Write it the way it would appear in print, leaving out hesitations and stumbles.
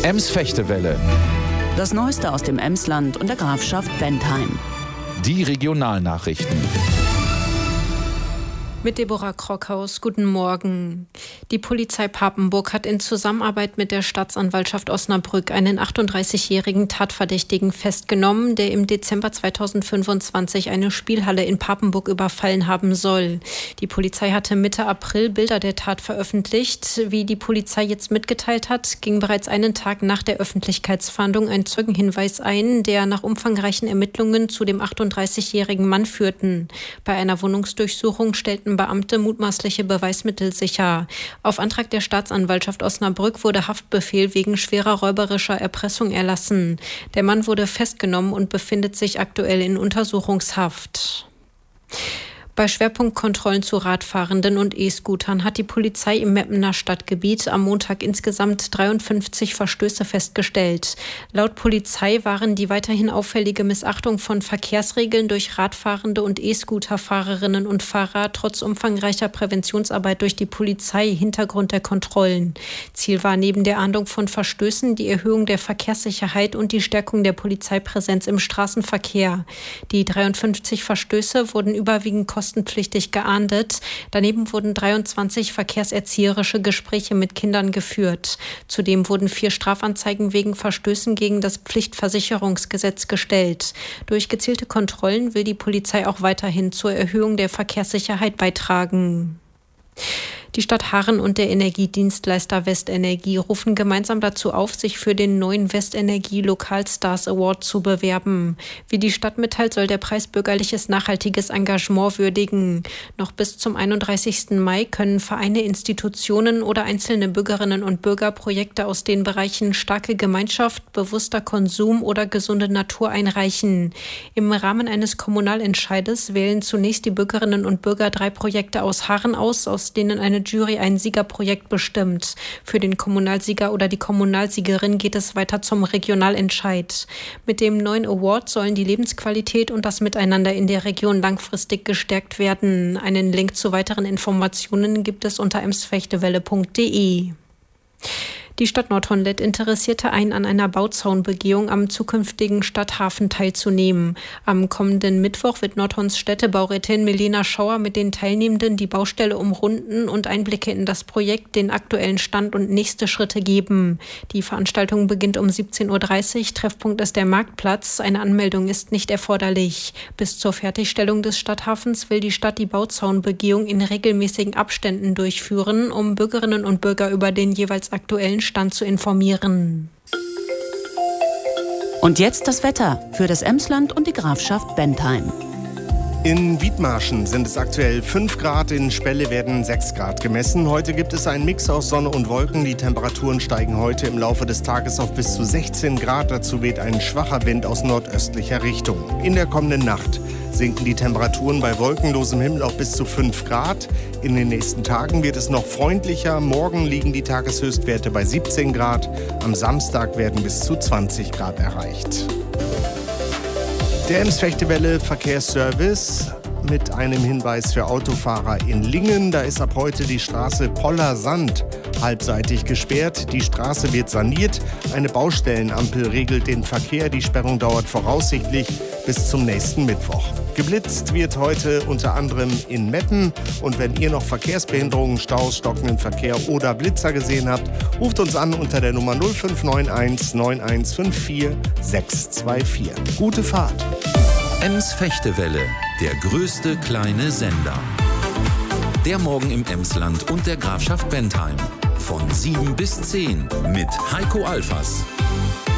Ems-Fechtewelle. Das Neueste aus dem Emsland und der Grafschaft Bentheim. Die Regionalnachrichten. Mit Deborah Krockhaus, guten Morgen. Die Polizei Papenburg hat in Zusammenarbeit mit der Staatsanwaltschaft Osnabrück einen 38-jährigen Tatverdächtigen festgenommen, der im Dezember 2025 eine Spielhalle in Papenburg überfallen haben soll. Die Polizei hatte Mitte April Bilder der Tat veröffentlicht. Wie die Polizei jetzt mitgeteilt hat, ging bereits einen Tag nach der Öffentlichkeitsfahndung ein Zeugenhinweis ein, der nach umfangreichen Ermittlungen zu dem 38-jährigen Mann führten. Bei einer Wohnungsdurchsuchung stellten Beamte mutmaßliche Beweismittel sicher. Auf Antrag der Staatsanwaltschaft Osnabrück wurde Haftbefehl wegen schwerer räuberischer Erpressung erlassen. Der Mann wurde festgenommen und befindet sich aktuell in Untersuchungshaft. Bei Schwerpunktkontrollen zu Radfahrenden und E-Scootern hat die Polizei im Meppener Stadtgebiet am Montag insgesamt 53 Verstöße festgestellt. Laut Polizei waren die weiterhin auffällige Missachtung von Verkehrsregeln durch Radfahrende und E-Scooter-Fahrerinnen und Fahrer trotz umfangreicher Präventionsarbeit durch die Polizei Hintergrund der Kontrollen. Ziel war neben der Ahndung von Verstößen die Erhöhung der Verkehrssicherheit und die Stärkung der Polizeipräsenz im Straßenverkehr. Die 53 Verstöße wurden überwiegend kostenpflichtig geahndet. Daneben wurden 23 verkehrserzieherische Gespräche mit Kindern geführt. Zudem wurden 4 Strafanzeigen wegen Verstößen gegen das Pflichtversicherungsgesetz gestellt. Durch gezielte Kontrollen will die Polizei auch weiterhin zur Erhöhung der Verkehrssicherheit beitragen. Die Stadt Harren und der Energiedienstleister Westenergie rufen gemeinsam dazu auf, sich für den neuen Westenergie Lokalstars Award zu bewerben. Wie die Stadt mitteilt, soll der Preis bürgerliches nachhaltiges Engagement würdigen. Noch bis zum 31. Mai können Vereine, Institutionen oder einzelne Bürgerinnen und Bürger Projekte aus den Bereichen starke Gemeinschaft, bewusster Konsum oder gesunde Natur einreichen. Im Rahmen eines Kommunalentscheides wählen zunächst die Bürgerinnen und Bürger 3 Projekte aus Harren aus denen eine Jury ein Siegerprojekt bestimmt. Für den Kommunalsieger oder die Kommunalsiegerin geht es weiter zum Regionalentscheid. Mit dem neuen Award sollen die Lebensqualität und das Miteinander in der Region langfristig gestärkt werden. Einen Link zu weiteren Informationen gibt es unter emsfechtewelle.de. Die Stadt Nordhornlet interessierte ein, an einer Bauzaunbegehung am zukünftigen Stadthafen teilzunehmen. Am kommenden Mittwoch wird Nordhorns Städtebaurätin Milena Schauer mit den Teilnehmenden die Baustelle umrunden und Einblicke in das Projekt, den aktuellen Stand und nächste Schritte geben. Die Veranstaltung beginnt um 17.30 Uhr. Treffpunkt ist der Marktplatz. Eine Anmeldung ist nicht erforderlich. Bis zur Fertigstellung des Stadthafens will die Stadt die Bauzaunbegehung in regelmäßigen Abständen durchführen, um Bürgerinnen und Bürger über den jeweils aktuellen Stand zu informieren. Und jetzt das Wetter für das Emsland und die Grafschaft Bentheim. In Wiedmarschen sind es aktuell 5 Grad, in Spelle werden 6 Grad gemessen. Heute gibt es einen Mix aus Sonne und Wolken. Die Temperaturen steigen heute im Laufe des Tages auf bis zu 16 Grad. Dazu weht ein schwacher Wind aus nordöstlicher Richtung. In der kommenden Nacht sinken die Temperaturen bei wolkenlosem Himmel auf bis zu 5 Grad. In den nächsten Tagen wird es noch freundlicher. Morgen liegen die Tageshöchstwerte bei 17 Grad. Am Samstag werden bis zu 20 Grad erreicht. Der Ems-Fechtewelle Verkehrsservice mit einem Hinweis für Autofahrer in Lingen. Da ist ab heute die Straße Poller-Sand halbseitig gesperrt. Die Straße wird saniert. Eine Baustellenampel regelt den Verkehr. Die Sperrung dauert voraussichtlich bis zum nächsten Mittwoch. Geblitzt wird heute unter anderem in Metten. Und wenn ihr noch Verkehrsbehinderungen, Staus, stockenden Verkehr oder Blitzer gesehen habt, ruft uns an unter der Nummer 0591 9154 624. Gute Fahrt! Ems-Fechtewelle, der größte kleine Sender. Der Morgen im Emsland und der Grafschaft Bentheim. Von 7 bis 10 mit Heiko Alfas.